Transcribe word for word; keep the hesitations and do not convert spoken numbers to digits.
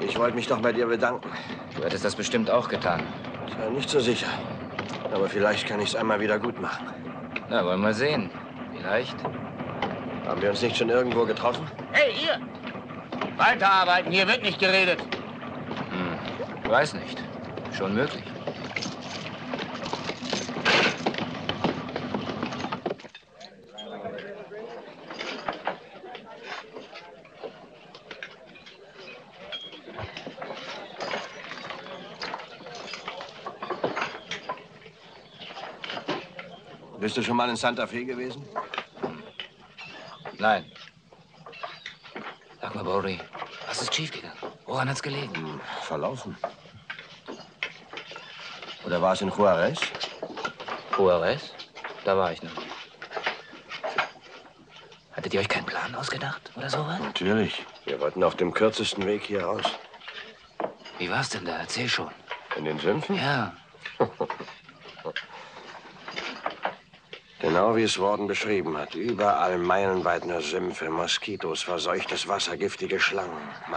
Ich wollte mich doch bei dir bedanken. Du hättest das bestimmt auch getan. Ich war nicht so sicher. Aber vielleicht kann ich es einmal wieder gut machen. Na, wollen wir mal sehen. Vielleicht. Haben wir uns nicht schon irgendwo getroffen? Hey, ihr! Weiterarbeiten, hier wird nicht geredet. Hm, weiß nicht. Schon möglich. Bist du schon mal in Santa Fe gewesen? Nein. Sag mal, Bori, was ist schiefgegangen? Woran hat's gelegen? Hm, verlaufen. Oder war es in Juarez? Juarez? Da war ich noch nicht. Hattet ihr euch keinen Plan ausgedacht oder sowas? Natürlich. Wir wollten auf dem kürzesten Weg hier raus. Wie war's denn da? Erzähl schon. In den Sümpfen? Ja. Genau wie es Worden beschrieben hat. Überall meilenweit nur Sümpfe, Moskitos, verseuchtes Wasser, giftige Schlangen.